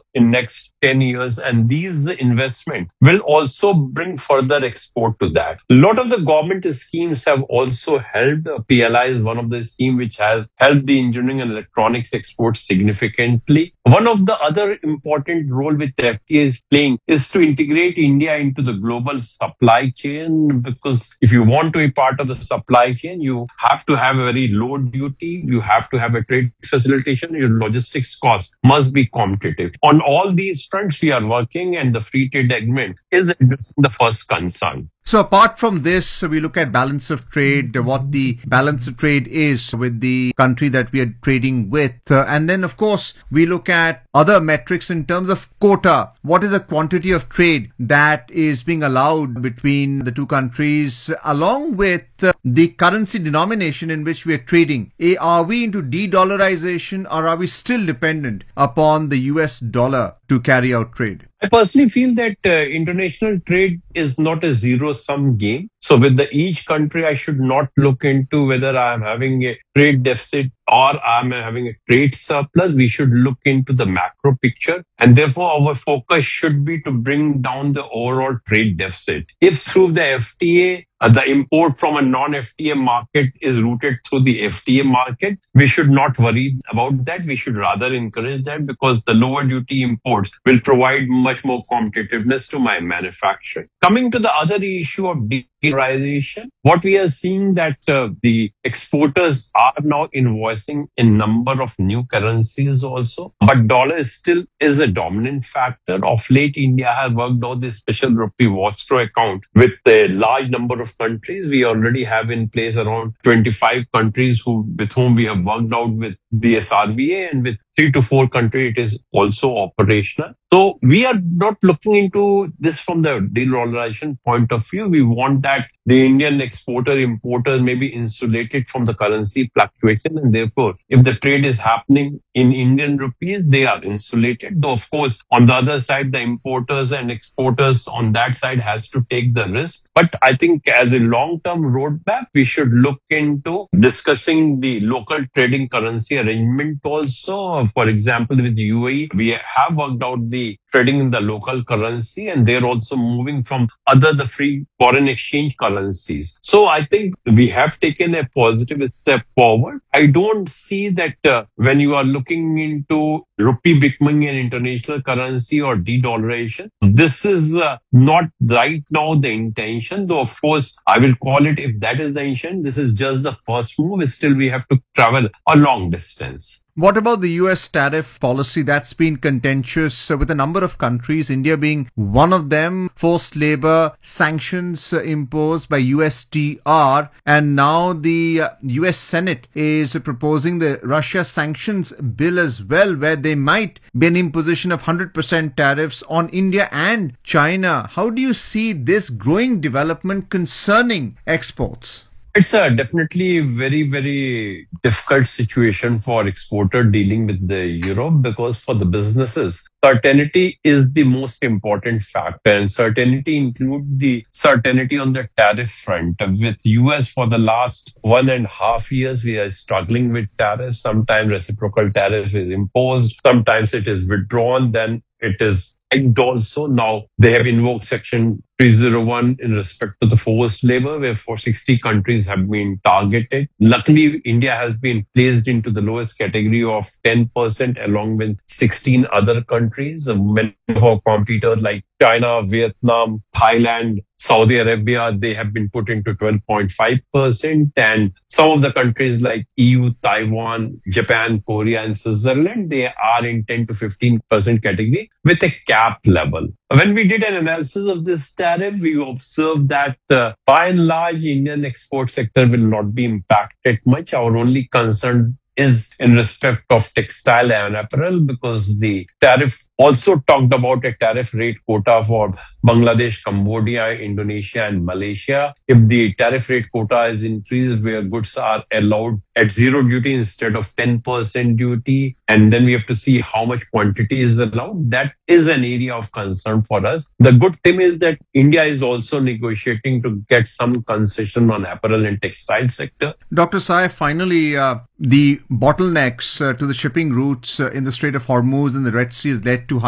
in next 10 years. And these investment will also bring further export to that. A lot of the government schemes have also helped. PLI is one of the scheme which has helped the engineering and electronics exports significantly. One of the other important role which the FTA is playing is to integrate India into the global supply chain, because if you want to be part of the supply chain, you have to have a very low duty, you have to have a trade facilitation, your logistics cost must be competitive. On all these fronts, we are working, and the free trade agreement is addressing the first concern. So apart from this, we look at balance of trade, what the balance of trade is with the country that we are trading with. And then, of course, we look at other metrics in terms of quota. What is the quantity of trade that is being allowed between the two countries, along with the currency denomination in which we are trading? Are we into de-dollarization, or are we still dependent upon the US dollar to carry out trade? I personally feel that international trade is not a zero-sum game. So with each country, I should not look into whether I am having a trade deficit or I am having a trade surplus. We should look into the macro picture. And therefore, our focus should be to bring down the overall trade deficit. If through the FTA, the import from a non-FTA market is routed through the FTA market, we should not worry about that. We should rather encourage that, because the lower duty imports will provide much more competitiveness to my manufacturing. Coming to the other issue of de-dollarization, what we are seeing that the exporters are now invoicing a number of new currencies also, but dollar still is a dominant factor. Of late, India has worked out the special rupee Vostro account with a large number of countries. We already have in place around 25 countries with whom we have worked out with the SRBA, and with 3 to 4 countries it is also operational. So we are not looking into this from the de-dollarization point of view. We want that the Indian importers may be insulated from the currency fluctuation, and therefore, if the trade is happening in Indian rupees, they are insulated. Though, of course, on the other side, the importers and exporters on that side has to take the risk. But I think as a long-term roadmap, we should look into discussing the local trading currency arrangement also. For example, with UAE, we have worked out the trading in the local currency, and they're also moving from the free foreign exchange currencies. So I think we have taken a positive step forward. I don't see that when you are looking into rupee becoming an international currency or de-dollarization, this is not right now the intention. Though, of course, I will call it, if that is the intention, this is just the first move. Still, we have to travel a long distance. What about the US tariff policy? That's been contentious with a number of countries, India being one of them. Forced labor sanctions imposed by USTR, and now the US Senate is proposing the Russia sanctions bill as well, where they might be an imposition of 100% tariffs on India and China. How do you see this growing development concerning exports? It's a definitely very, very difficult situation for exporter dealing with the Europe, because for the businesses, certainty is the most important factor, and certainty includes the certainty on the tariff front. With US for the last 1.5 years, we are struggling with tariffs. Sometimes reciprocal tariff is imposed, sometimes it is withdrawn, then it is also. Now they have invoked Section 301 in respect to the forced labor, where 460 countries have been targeted. Luckily, India has been placed into the lowest category of 10% along with 16 other countries. Many of our competitors like China, Vietnam, Thailand, Saudi Arabia, they have been put into 12.5%. And some of the countries like EU, Taiwan, Japan, Korea, and Switzerland, they are in 10 to 15% category with a cap level. When we did an analysis of this tariff, we observed that by and large, Indian export sector will not be impacted much. Our only concern is in respect of textile and apparel, because the tariff also talked about a tariff rate quota for Bangladesh, Cambodia, Indonesia, and Malaysia. If the tariff rate quota is increased, where goods are allowed at 0 duty instead of 10% duty, and then we have to see how much quantity is allowed, that is an area of concern for us. The good thing is that India is also negotiating to get some concession on apparel and textile sector. Dr. Sai, finally, the bottlenecks to the shipping routes in the Strait of Hormuz and the Red Sea has led to